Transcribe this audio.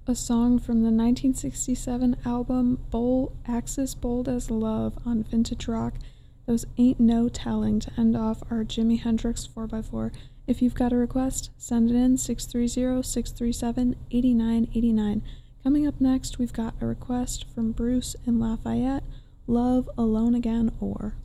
A song from the 1967 album Axis Bold as Love on Vintage Rock. Those ain't no telling to end off our Jimi Hendrix 4x4. If you've got a request, send it in 630-637-8989. Coming up next, we've got a request from Bruce in Lafayette, Love Alone Again or...